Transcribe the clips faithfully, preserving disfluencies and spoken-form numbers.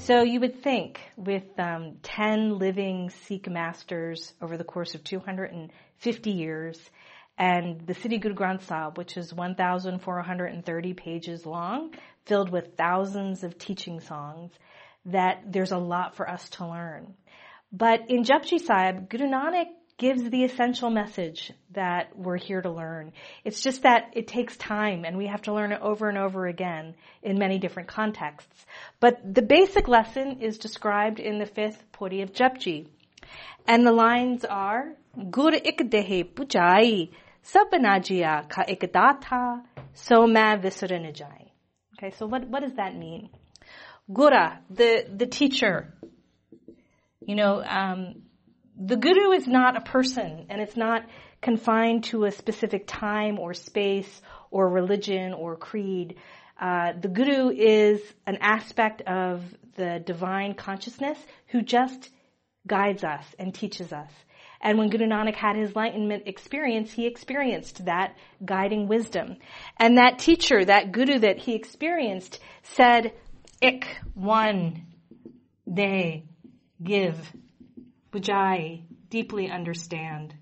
So you would think with um, ten living Sikh masters over the course of two hundred fifty years, and the Siddhi Guru Granth Sahib, which is one thousand four hundred thirty pages long, filled with thousands of teaching songs, that there's a lot for us to learn. But in Japji Sahib, Guru Nanak gives the essential message that we're here to learn. It's just that it takes time, and we have to learn it over and over again in many different contexts. But the basic lesson is described in the fifth Pauri of Japji. And the lines are, Gur ik dehe pujai, sab najiya ka ik datha, so main visar na jai. Okay, so what, what does that mean? Gura, the, the teacher, you know, um, the guru is not a person, and it's not confined to a specific time or space or religion or creed. Uh, the guru is an aspect of the divine consciousness who just guides us and teaches us. And when Guru Nanak had his enlightenment experience, he experienced that guiding wisdom. And that teacher, that guru that he experienced, said, Ik, one, de, give, bujai, deeply understand.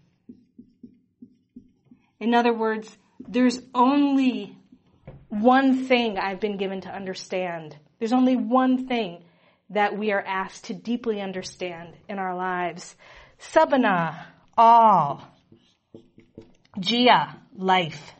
In other words, there's only one thing I've been given to understand. There's only one thing that we are asked to deeply understand in our lives. Sabana, all. Jia, life.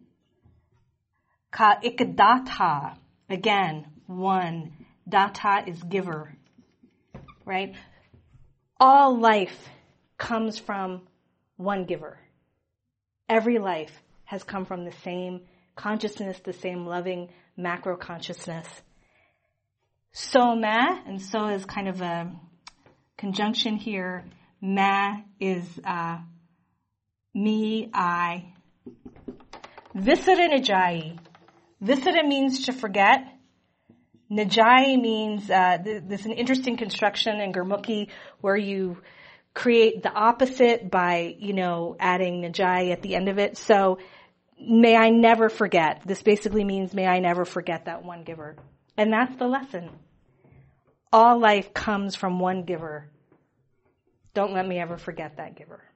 Ka ikdatha, again, one. Data is giver, right? All life comes from one giver. Every life has come from the same consciousness, the same loving macro consciousness. So ma, and so is kind of a conjunction here. Ma is uh, me, I. Visara najai. Visara means to forget. Najai means, uh, th- there's an interesting construction in Gurmukhi where you create the opposite by, you know, adding Najai at the end of it. So, may I never forget. This basically means, may I never forget that one giver. And that's the lesson. All life comes from one giver. Don't let me ever forget that giver.